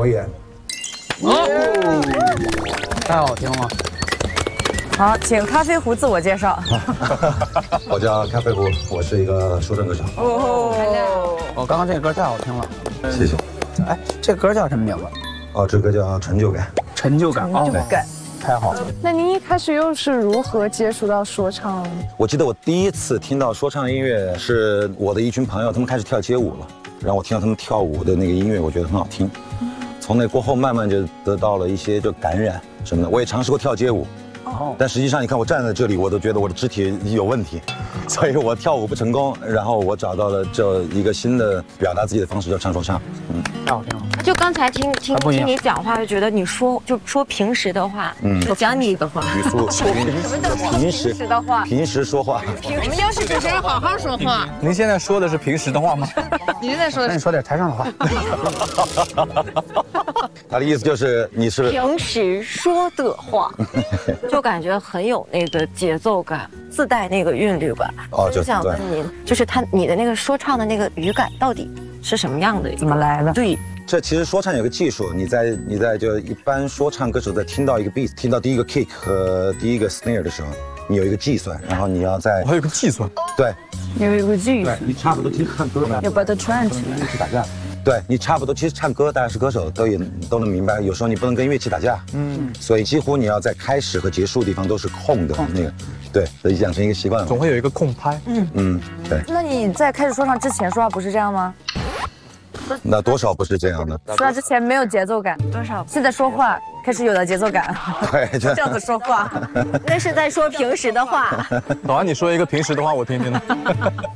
表演。 太好听了。 好，请咖啡壶自我介绍。 我叫咖啡壶，我是一个说唱歌手。 哦，刚刚这个歌太好听了。 谢谢。 哎，这歌叫什么名字？ 哦，这歌叫《成就感》。 成就感。 成就感。 太好了。 那您一开始又是如何接触到说唱？ 我记得我第一次听到说唱音乐是我的一群朋友，他们开始跳街舞了，然后我听到他们跳舞的那个音乐，我觉得很好听。从那过后，慢慢就得到了一些就感染什么的。我也尝试过跳街舞，但实际上你看我站在这里，我都觉得我的肢体有问题，所以我跳舞不成功。然后我找到了这一个新的表达自己的方式，叫唱说唱。 太好听了。 就刚才听你讲话，就觉得你说平时的话，就讲你的话， 语速平时说话。 我们央视主持人好好说话。 您现在说的是平时的话吗？ 你现在说的是？ 那你说点台上的话。 他的意思就是你是平时说的话，就感觉很有那个节奏感，自带那个韵律感。就想问您，就是你的那个说唱的那个语感到底是什么样的？ 怎么来的？ 对。 这其实说唱有个技术，你在就一般说唱歌手在听到一个 beat， 听到第一个 kick 和第一个 snare 的时候，你有一个计算，然后你要在还有个计算， 对， 有一个计算，你差不多其实唱歌吧， 要把它串起来。 乐器打架，对你差不多，其实唱歌大家是歌手都能明白，有时候你不能跟乐器打架，所以几乎你要在开始和结束的地方都是空的那个，对，所以养成一个习惯， 总会有一个空拍， 对。 那你在开始说唱之前说话不是这样吗？ 那多少不是这样的。 说话之前没有节奏感， 多少？ 现在说话开始有了节奏感， 对， 这样子说话， 那是在说平时的话。 好啊，你说一个平时的话我听听呢。